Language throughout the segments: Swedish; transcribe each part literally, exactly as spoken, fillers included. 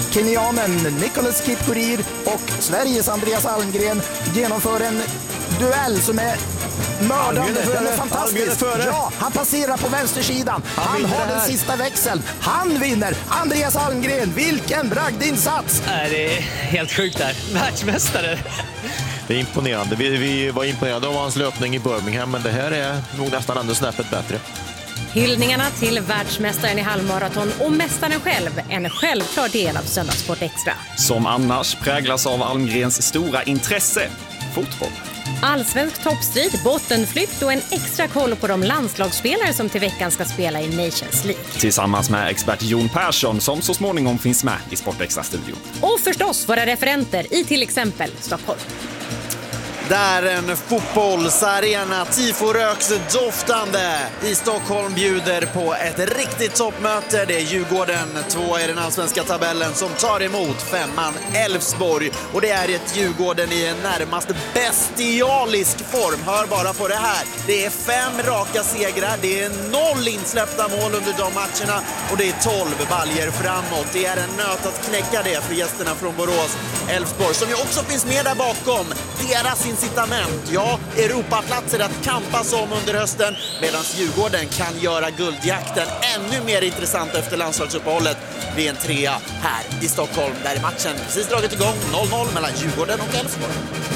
Kenyanen Nicholas Kipkorir och Sveriges Andreas Almgren genomför en duell som är mördande. Den är fantastisk. Ja, han passerar på vänstersidan. Han, han har den sista växeln. Han vinner. Andreas Almgren, vilken bragdinsats! Det är helt sjukt där. Världsmästare. Det är imponerande. Vi, vi var imponerade av hans löpning i Birmingham, men det här är nog nästan ändå snäppet bättre. Hyllningarna till världsmästaren i halvmaraton och mästaren själv, en självklar del av Söndagssport Extra. Som annars präglas av Almgrens stora intresse, fotboll. Allsvensk toppstrid, bottenflykt och en extra koll på de landslagsspelare som till veckan ska spela i Nations League. Tillsammans med expert Jon Persson som så småningom finns med i Sport Extra-studion. Och förstås våra referenter i till exempel Stockholm. Där en fotbollsarena, tifo-röks doftande i Stockholm bjuder på ett riktigt toppmöte. Det är Djurgården, två i den allsvenska tabellen, som tar emot femman Elfsborg. Och det är ett Djurgården i en närmast bestialisk form. Hör bara på det här. Det är fem raka segrar, det är noll insläppta mål under de matcherna och det är tolv baljer framåt. Det är en nöt att knäcka det för gästerna från Borås. Elfsborg, som ju också finns med där bakom. Deras incitament, ja, Europaplatser att kampas om under hösten, medan Djurgården kan göra guldjakten ännu mer intressant efter landslagsuppehållet vid en trea här i Stockholm, där är matchen precis dragit igång noll noll mellan Djurgården och Elfsborg.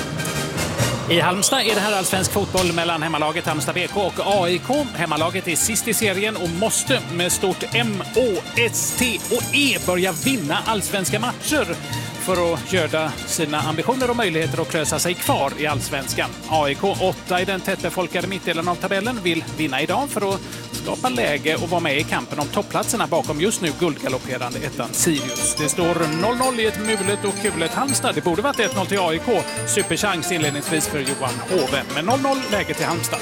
I Halmstad är det här allsvensk fotboll mellan hemmalaget Halmstad B K och A I K. Hemmalaget är sist i serien och måste med stort M, Å, S, T och E börja vinna allsvenska matcher för att göra sina ambitioner och möjligheter att klösa sig kvar i allsvenskan. A I K, åtta i den tättbefolkade mittdelen av tabellen, vill vinna idag för att skapa läge och vara med i kampen om toppplatserna bakom just nu guldgalopperande ettan Sirius. Det står noll noll i ett mulet och kulet Halmstad. Det borde varit ett noll till A I K. Superchans inledningsvis för Johan Hove. Men noll noll läge till Halmstad.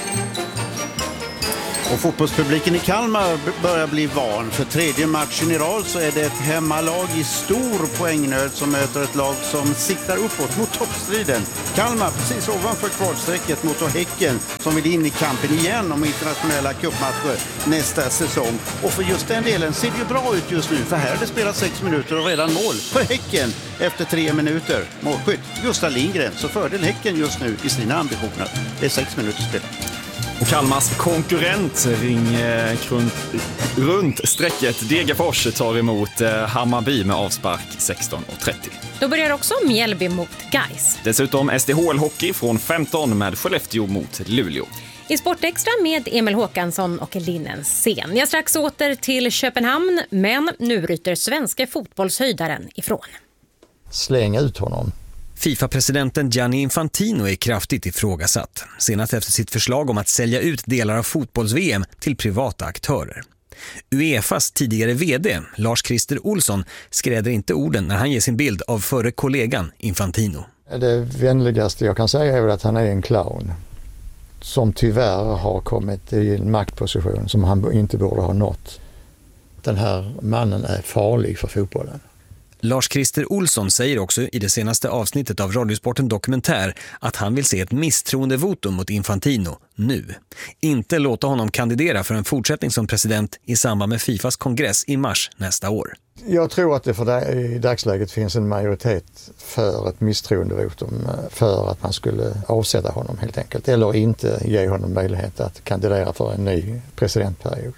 Och fotbollspubliken i Kalmar börjar bli van. För tredje matchen i rad så är det ett hemmalag i stor poängnöd som möter ett lag som siktar uppåt mot toppstriden. Kalmar precis ovanför kvalstrecket mot Häcken som vill in i kampen igen om internationella cupmatcher nästa säsong. Och för just den delen ser det ju bra ut just nu, för här det spelar sex minuter och redan mål för Häcken efter tre minuter. Målskytt Gustav Lindgren, så fördel Häcken just nu i sina ambitioner. Det är sex minuter spel. Och Kalmars konkurrent ring eh, runt, runt strecket Degerfors tar emot eh, Hammarby med avspark sexton och trettio. Då börjar också Mjällby mot Gais. Dessutom S D H L-hockey från femton med Skellefteå mot Luleå. I Sportextra med Emil Håkansson och Linnen Sen. Jag strax åter till Köpenhamn, men nu ryter svenska fotbollshöjdaren ifrån. Släng ut honom. FIFA-presidenten Gianni Infantino är kraftigt ifrågasatt, senast efter sitt förslag om att sälja ut delar av fotbolls-V M till privata aktörer. UEFAs tidigare vd, Lars-Christer Olsson, skräder inte orden när han ger sin bild av förre kollegan Infantino. Det vänligaste jag kan säga är väl att han är en clown som tyvärr har kommit i en maktposition som han inte borde ha nått. Den här mannen är farlig för fotbollen. Lars-Christer Olsson säger också i det senaste avsnittet av Radiosporten Dokumentär att han vill se ett misstroendevotum mot Infantino nu. Inte låta honom kandidera för en fortsättning som president i samband med FIFAs kongress i mars nästa år. Jag tror att det för det, i dagsläget finns en majoritet för ett misstroendevotum för att man skulle avsätta honom helt enkelt. Eller inte ge honom möjlighet att kandidera för en ny presidentperiod.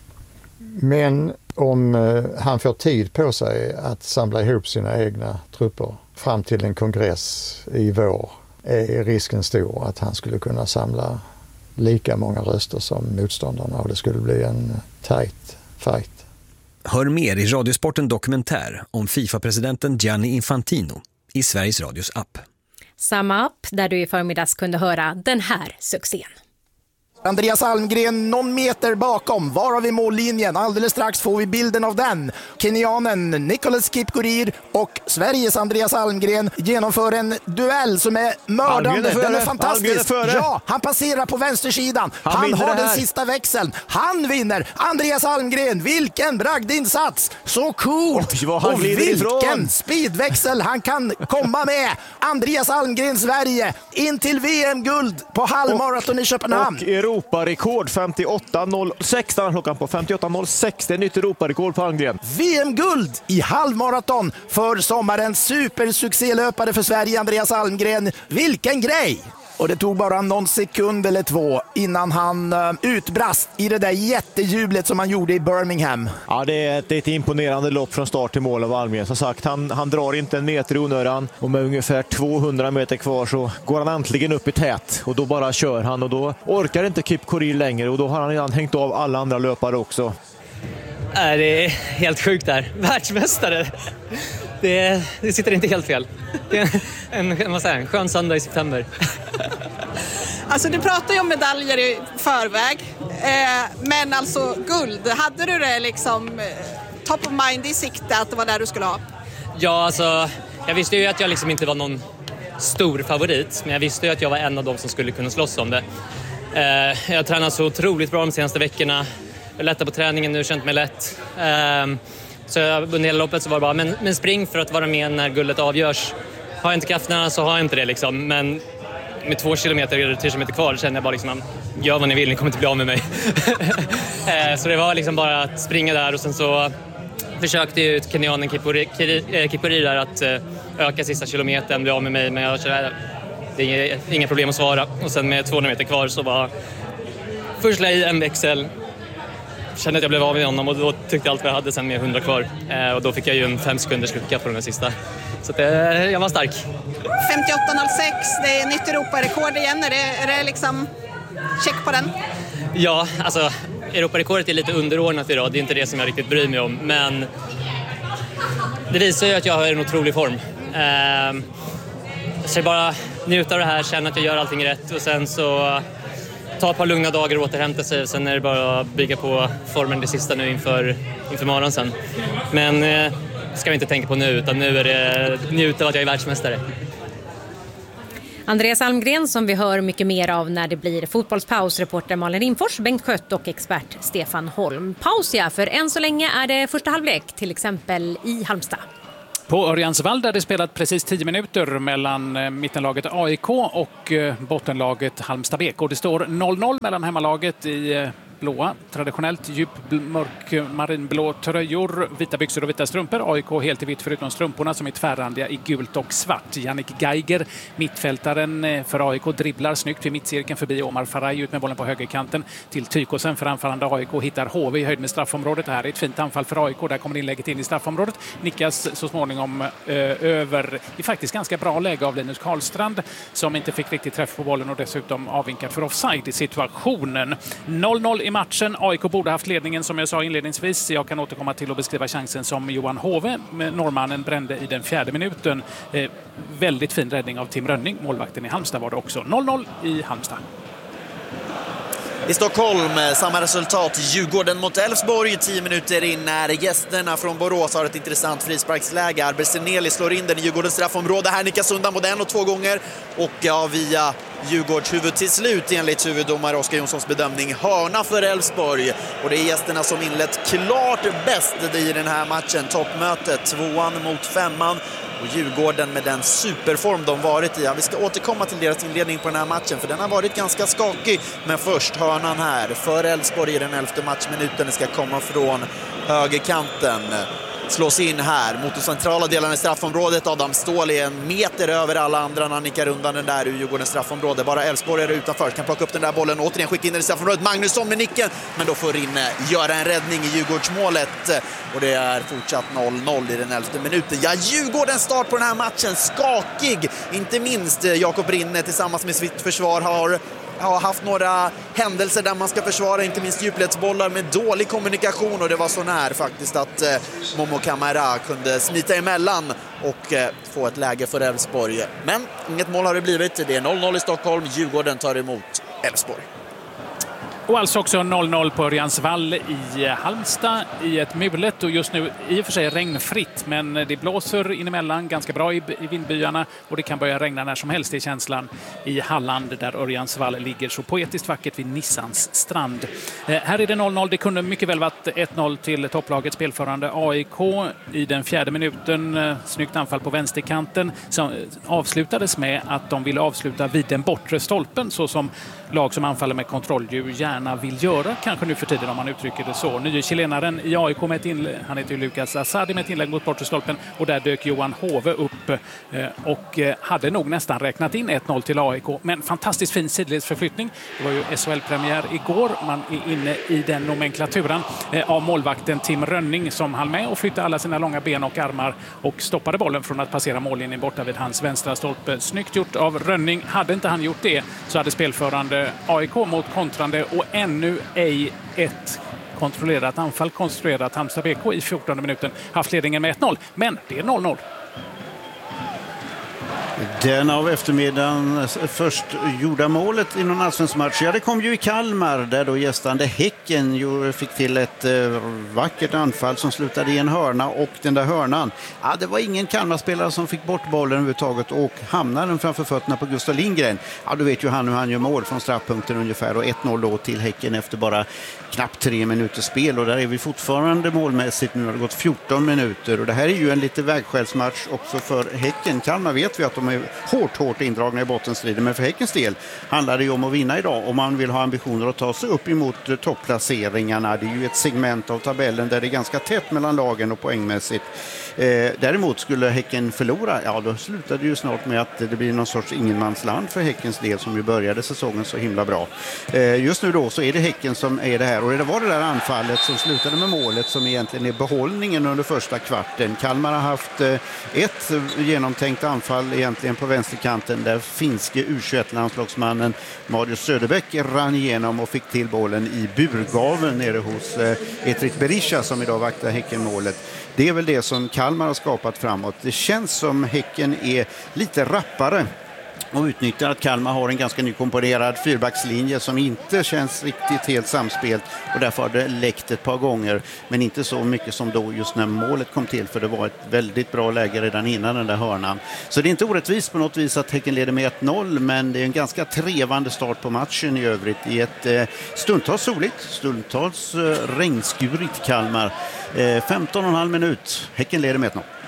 Men om han får tid på sig att samla ihop sina egna trupper fram till en kongress i vår är risken stor att han skulle kunna samla lika många röster som motståndarna och det skulle bli en tight fight. Hör mer i Radiosporten Dokumentär om FIFA-presidenten Gianni Infantino i Sveriges Radios app. Samma app där du i förmiddags kunde höra den här succén. Andreas Almgren någon meter bakom, var har vi mållinjen? Alldeles strax får vi bilden av den. Kenyanen Nicholas Kipkorir och Sveriges Andreas Almgren genomför en duell som är mördande. Är den är fantastisk. Är ja, han passerar på vänstersidan. Han, han har den sista växeln. Han vinner. Andreas Almgren, vilken bragdinsats. Så coolt. Oj, han och vilken ifrån. speedväxel han kan komma med. Andreas Almgren Sverige in till V M-guld på halvmaraton i Köpenhamn. Och Europarekord. femtioåtta noll sex klockan på femtioåtta noll sex. Det är nytt Europarekord på Almgren. V M-guld i halvmaraton för sommarens supersuccélöpare för Sverige, Andreas Almgren. Vilken grej! Och det tog bara någon sekund eller två innan han uh, utbrast i det där jättejublet som han gjorde i Birmingham. Ja, det är, ett, det är ett imponerande lopp från start till mål av Almgren. Som sagt, han, han drar inte en meter i onödan och med ungefär tvåhundra meter kvar så går han äntligen upp i tät och då bara kör han och då orkar inte Kip Korir längre och då har han redan hängt av alla andra löpare också. Äh, det är helt sjukt där. Världsmästare. Det, det sitter inte helt fel. Det är en, en, vad säger, en skön söndag i september. Alltså du pratar ju om medaljer i förväg. Eh, men alltså guld, hade du det liksom eh, top of mind i sikte att det var där du skulle ha? Ja, alltså jag visste ju att jag liksom inte var någon stor favorit. Men jag visste ju att jag var en av dem som skulle kunna slåss om det. Eh, jag har tränat så otroligt bra de senaste veckorna. Jag lättar på träningen nu, känt mig lätt. Eh, Så under hela loppet så var det bara, men, men spring för att vara med när guldet avgörs. Har jag inte krafterna så har jag inte det liksom. Men med två kilometer eller tre kilometer kvar känner jag bara liksom, gör vad ni vill, ni kommer inte bli av med mig. Så det var liksom bara att springa där och sen så försökte ju kenyanen Kip Korir där att öka sista kilometern, bli av med mig. Men jag kände, det är inga problem att svara. Och sen med tvåhundra meter kvar så var först la i en växel. Kände att jag blev av med honom och då tyckte jag allt vad jag hade sen med hundra kvar. Eh, och då fick jag ju en fem sekunders lucka på den sista. Så att, eh, jag var stark. femtioåtta noll sex, det är nytt Europarekord igen. Är det, är det liksom check på den? Ja, alltså Europarekordet är lite underordnat idag. Det är inte det som jag riktigt bryr mig om. Men det visar ju att jag har en otrolig form. Eh, jag ska bara njuta av det här, känna att jag gör allting rätt och sen så ta ett par lugna dagar och återhämta sig. Sen är det bara att bygga på formen det sista nu inför, inför morgon sen. Men eh, ska vi inte tänka på nu, utan nu är det njuta av att jag är världsmästare. Andreas Almgren som vi hör mycket mer av när det blir fotbollspaus. Reporter Malin Rimfors, Bengt Skött och expert Stefan Holm. Paus ja, för än så länge är det första halvlek, till exempel i Halmstad. På Örjansvall där det spelat precis tio minuter mellan mittenlaget A I K och bottenlaget Halmstad B K. Det står noll noll mellan hemmalaget i blåa, traditionellt djup mörk marinblå tröjor, vita byxor och vita strumpor. A I K helt i vitt förutom strumporna som är tvärrandiga i gult och svart. Jannik Geiger, mittfältaren för A I K, dribblar snyggt vid mittcirkeln förbi Omar Faraj ut med bollen på högerkanten till Tykosen för anfallande A I K. Hittar H V i höjd med straffområdet. Det här är ett fint anfall för A I K. Där kommer inlägget in i straffområdet. Nickas så småningom ö, över i faktiskt ganska bra läge av Linus Karlstrand som inte fick riktigt träff på bollen och dessutom avvinkad för offside i situationen. noll noll i matchen. A I K borde haft ledningen som jag sa inledningsvis. Jag kan återkomma till att beskriva chansen som Johan Hove, norrmannen, brände i den fjärde minuten. Eh, väldigt fin räddning av Tim Rönning. Målvakten i Halmstad var det också. noll noll i Halmstad. I Stockholm, samma resultat. Djurgården mot Elfsborg. Tio minuter in när gästerna från Borås har ett intressant frisparksläge. Arberseneli slår in den i Djurgårdens straffområde. Här nickas undan både en och två gånger. Och ja, via Djurgårds huvud till slut enligt huvuddomare Oskar Jonssons bedömning. Hörna för Elfsborg. Och det är gästerna som inlett klart bäst i den här matchen. Toppmötet, tvåan mot femman. Och Djurgården med den superform de varit i. Ja, vi ska återkomma till deras inledning på den här matchen för den har varit ganska skakig. Men först hörnan här för Elfsborg i den elfte matchminuten. Det ska komma från högerkanten. Slås in här mot de centrala delarna i straffområdet. Adam Ståhl är en meter över alla andra när han nickar undan den där ur Djurgårdens straffområde. Bara Elfsborg är utanför, kan plocka upp den där bollen och återigen skicka in den i straffområdet. Magnusson med nicken, men då får in göra en räddning i Djurgårdsmålet. Och det är fortsatt noll noll i den elfte minuten. Ja, Djurgårdens start på den här matchen, skakig. Inte minst Jakob Rinne tillsammans med sitt försvar har har haft några händelser där man ska försvara inte minst djupledsbollar med dålig kommunikation och det var så när faktiskt att eh, Momo Kamara kunde smita emellan och eh, få ett läge för Elfsborg. Men inget mål har det blivit. Det är noll noll i Stockholm. Djurgården tar emot Elfsborg. Och alltså också noll noll på Örjansvall i Halmstad i ett mulet och just nu i och för sig regnfritt, men det blåser inemellan ganska bra i, i vindbyarna och det kan börja regna när som helst i känslan i Halland där Örjansvall ligger så poetiskt vackert vid Nissans strand. Eh, här är det noll noll, det kunde mycket väl varit ett noll till topplaget spelförande A I K i den fjärde minuten. Eh, snyggt anfall på vänsterkanten som avslutades med att de ville avsluta vid den bortre stolpen så som lag som anfaller med kontroll ju gärna vill göra, kanske nu för tiden om man uttrycker det så. Nye chilenaren i A I K med ett inlägg, han heter ju Lukas Asadi, med ett inlägg mot bortre stolpen, och där dök Johan Hove upp eh, och eh, hade nog nästan räknat in ett noll till A I K. Men fantastiskt fin sidledsförflyttning. Det var ju S H L-premiär igår. Man är inne i den nomenklaturan eh, av målvakten Tim Rönning som hann med och flyttade alla sina långa ben och armar och stoppade bollen från att passera mållinjen borta vid hans vänstra stolpe. Snyggt gjort av Rönning. Hade inte han gjort det så hade spelförande A I K mot kontrande och ännu ej ett kontrollerat anfall konstruerat Halmstad B K i fjortonde minuten haft ledningen med ett noll. Men det är noll noll. Den av eftermiddagen först gjorda målet i någon allsvensk match, ja, det kom ju i Kalmar där då gästande Häcken ju fick till ett eh, vackert anfall som slutade i en hörna, och den där hörnan, ja, det var ingen Kalmarspelare som fick bort bollen överhuvudtaget och hamnade den framför fötterna på Gustav Lindgren. Ja, du vet ju han hur han gör mål från straffpunkten ungefär, och ett noll då till Häcken efter bara knappt tre minuter spel, och där är vi fortfarande målmässigt. Nu har det gått fjorton minuter och det här är ju en lite vägskällsmatch också för Häcken. Kalmar vet vi att de är hårt, hårt indragna i bottenstriden, men för Häckens del handlar det ju om att vinna idag om man vill ha ambitioner att ta sig upp emot topplaceringarna. Det är ju ett segment av tabellen där det är ganska tätt mellan lagen och poängmässigt. Eh, däremot skulle Häcken förlora, ja då slutar det ju snart med att det blir någon sorts ingenmansland för Häckens del som ju började säsongen så himla bra. Eh, just nu då så är det Häcken som är det här, och det var det där anfallet som slutade med målet som egentligen är behållningen under första kvarten. Kalmar har haft eh, ett genomtänkt anfall egentligen på vänsterkanten där finske U tjugoett-landslagsmannen Marius Söderbäck rann igenom och fick till bollen i burgaven nere hos eh, Etrik Berisha som idag vaktar Häckenmålet. Det är väl det som Kalmar har skapat framåt. Det känns som Häcken är lite rappare och utnyttjar att Kalmar har en ganska nykomponerad fyrbackslinje som inte känns riktigt helt samspelt, och därför har det läckt ett par gånger, men inte så mycket som då just när målet kom till, för det var ett väldigt bra läge redan innan den där hörnan. Så det är inte orättvist på något vis att Häcken leder med ett noll, men det är en ganska trevande start på matchen i övrigt i ett eh, stundtals soligt, stundtals eh, regnskurigt Kalmar. Eh, femton och en halv minut, Häcken leder med ett noll.